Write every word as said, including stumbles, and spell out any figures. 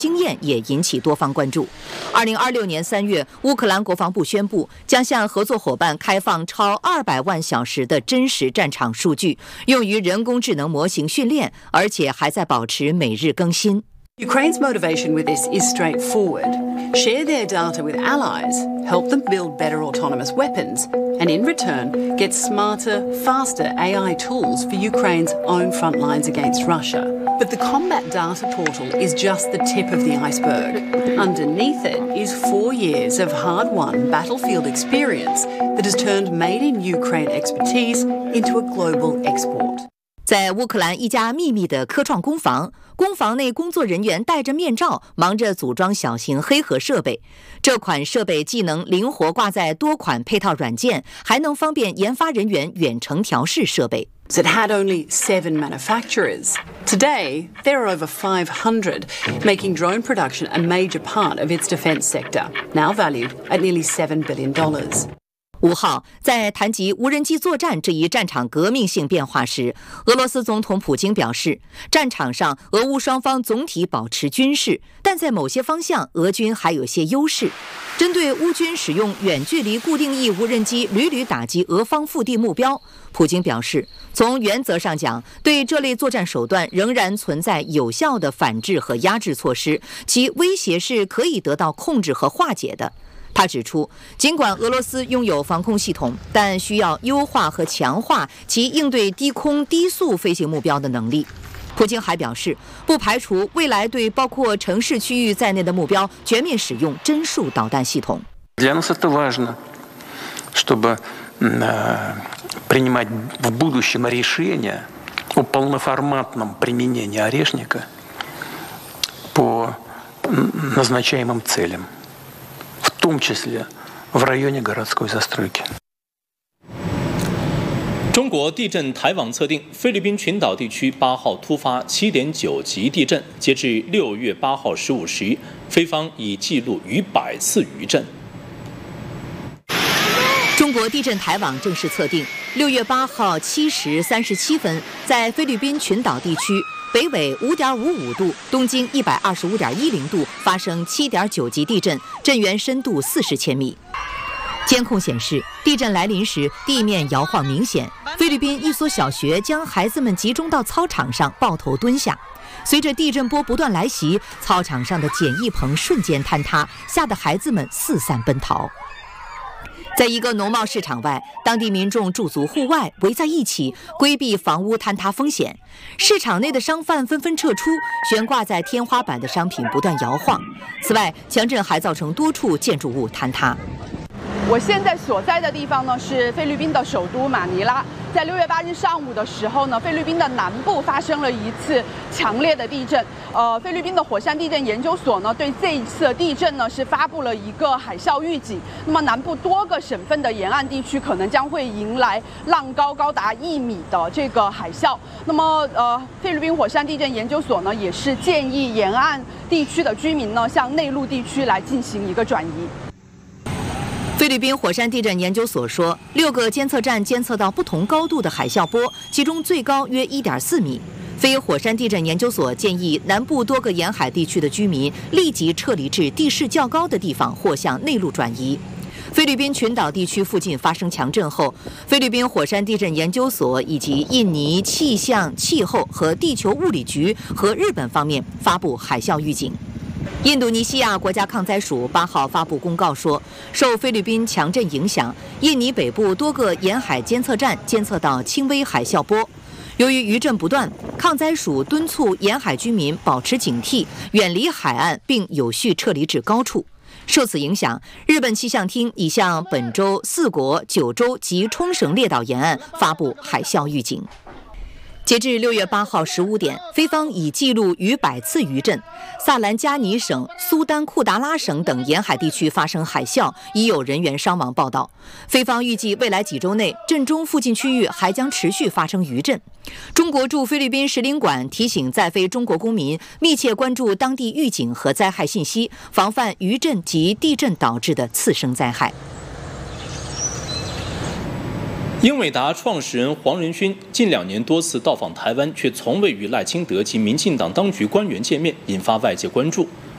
经验也引起多方关注。二零二六年三月，乌克兰国防部宣布将向合作伙伴开放超二百万小时的真实战场数据，用于人工智能模型训练，而且还在保持每日更新。 Ukraine's motivation with this is straightforward. Share their data with allies, help them build better autonomous weapons, and in return, get smarter, faster A I tools for Ukraine's own front lines against Russia. But the combat data portal is just the tip of the iceberg. Underneath it is four years of hard-won battlefield experience that has turned made-in-Ukraine expertise into a global export. 在乌克兰一家秘密的科创工房，工房内工作人员戴着面罩，忙着组装小型黑盒设备。这款设备既能灵活挂载多款配套软件，还能方便研发人员远程调试设备。 It had only seven manufacturers. Today, there are over five hundred, making drone production a major part of its defense sector, now valued at nearly seven billion dollars. 五号，在谈及无人机作战这一战场革命性变化时，俄罗斯总统普京表示，战场上俄乌双方总体保持均势，但在某些方向俄军还有些优势。针对乌军使用远距离固定翼无人机屡屡打击俄方腹地目标，普京表示，从原则上讲，对这类作战手段仍然存在有效的反制和压制措施，其威胁是可以得到控制和化解的。他指出，尽管俄罗斯拥有防空系统，但需要优化和强化其应对低空低速飞行目标的能力。普京还表示，不排除未来对包括城市区域在内的目标全面使用针数导弹系统。 Для нас это важно, чтобы принимать в будущем решения о полноформатном применении орешника по назначаемым целям. В том числе в районе городской застройки. 中国地震台网测定，菲律宾群岛地区八号突发七点九级地震，截至六月八号十五时，菲方已记录逾百次余震。 中国地震台网正式测定，六月八号七时三十七分，在菲律宾群岛地区北纬五点五五度，东经一百二十五点一零度发生七点九级地震，震源深度四十千米。监控显示，地震来临时地面摇晃明显。菲律宾一所小学将孩子们集中到操场上抱头蹲下。随着地震波不断来袭，操场上的简易棚瞬间坍塌，吓得孩子们四散奔逃。在一个农贸市场外，当地民众驻足户外，围在一起，规避房屋坍塌风险。市场内的商贩纷纷撤出，悬挂在天花板的商品不断摇晃。此外，强震还造成多处建筑物坍塌。 我现在所在的地方呢是菲律宾的首都马尼拉。在六月八日上午的时候呢，菲律宾的南部发生了一次强烈的地震。呃，菲律宾的火山地震研究所呢，对这一次的地震呢是发布了一个海啸预警。那么南部多个省份的沿岸地区可能将会迎来浪高高达一米的这个海啸。那么呃，菲律宾火山地震研究所呢也是建议沿岸地区的居民呢向内陆地区来进行一个转移。 菲律宾火山地震研究所说，六个监测站监测到不同高度的海啸波，其中最高约 一点四米。非火山地震研究所建议南部多个沿海地区的居民立即撤离至地势较高的地方或向内陆转移。菲律宾群岛地区附近发生强震后，菲律宾火山地震研究所以及印尼气象、气候和地球物理局和日本方面发布海啸预警。印度尼西亚国家抗灾署八号发布公告说，受菲律宾强震影响，印尼北部多个沿海监测站监测到轻微海啸波。由于余震不断，抗灾署敦促沿海居民保持警惕，远离海岸，并有序撤离至高处。受此影响，日本气象厅已向本州四国、九州及冲绳列岛沿岸发布海啸预警。截至六月八号十五点，菲方已记录逾百次余震。萨兰加尼省、苏丹库达拉省等沿海地区发生海啸，已有人员伤亡报道。菲方预计未来几周内，震中附近区域还将持续发生余震。中国驻菲律宾使领馆提醒在菲中国公民密切关注当地预警和灾害信息，防范余震及地震导致的次生灾害。 英伟达创始人黄仁勋近两年多次到访台湾，却从未与赖清德及民进党当局官员见面，引发外界关注。